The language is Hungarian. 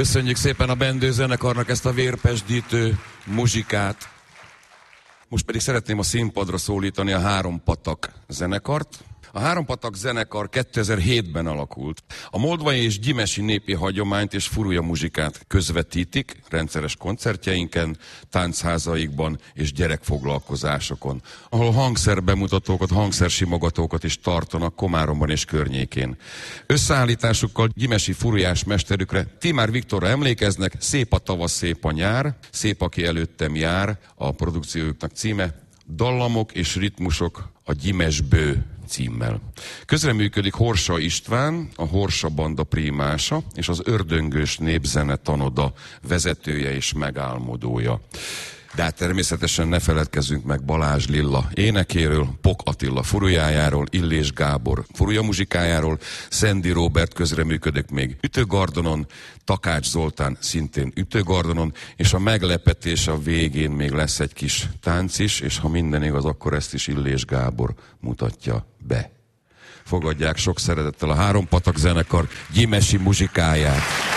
Köszönjük szépen a Bendő zenekarnak ezt a vérpesdítő muzsikát. Most pedig szeretném a színpadra szólítani a Három Patak zenekart. A Három Patak zenekar 2007-ben alakult. A moldvai és gyimesi népi hagyományt és furúja muzsikát közvetítik rendszeres koncertjeinken, táncházaikban és gyerekfoglalkozásokon, ahol hangszerbemutatókat, hangszersimogatókat is tartanak Komáromban és környékén. Összeállításukkal gyimesi furujás mesterükre, Timár Viktorra emlékeznek, Szép a tavasz, szép a nyár, Szép, aki előttem jár, a produkciójuknak címe, Dallamok és ritmusok a Gyimesbő címmel. Közreműködik Horsa István, a Horsa Banda primása, és az Ördöngős Népzene Tanoda vezetője és megálmodója. De hát természetesen ne feledkezzünk meg Balázs Lilla énekéről, Pok Attila furujájáról, Illés Gábor furuja muzsikájáról, Szendi Róbert közreműködik még ütőgardonon, Takács Zoltán szintén ütőgardonon, és a meglepetés a végén még lesz egy kis tánc is, és ha minden igaz, akkor ezt is Illés Gábor mutatja be. Fogadják sok szeretettel a Három Patak zenekar gyimesi muzsikáját.